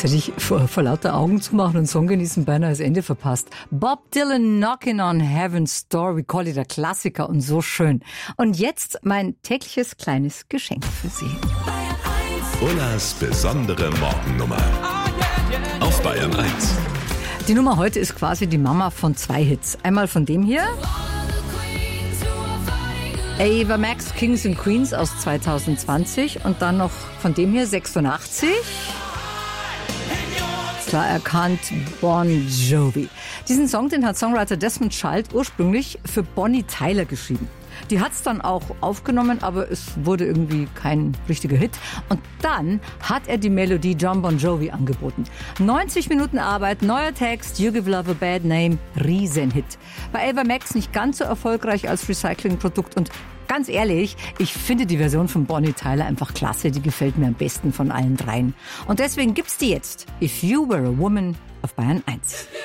Jetzt hätte ich vor lauter Augen zu machen und Song genießen beinahe das Ende verpasst. Bob Dylan, Knocking on Heaven's Door, we call it a Klassiker und so schön. Und jetzt mein tägliches kleines Geschenk für Sie. Ullas besondere Morgennummer auf Bayern 1. Die Nummer heute ist quasi die Mama von 2 Hits. Einmal von dem hier. Ava Max, Kings and Queens aus 2020 und dann noch von dem hier 86. Klar erkannt, Bon Jovi. Diesen Song, den hat Songwriter Desmond Child ursprünglich für Bonnie Tyler geschrieben. Die hat's dann auch aufgenommen, aber es wurde irgendwie kein richtiger Hit. Und dann hat er die Melodie John Bon Jovi angeboten. 90 Minuten Arbeit, neuer Text, You Give Love a Bad Name, Riesenhit. Bei Ava Max nicht ganz so erfolgreich als Recyclingprodukt und ganz ehrlich, ich finde die Version von Bonnie Tyler einfach klasse. Die gefällt mir am besten von allen dreien. Und deswegen gibt's die jetzt. If You Were a Woman auf Bayern 1.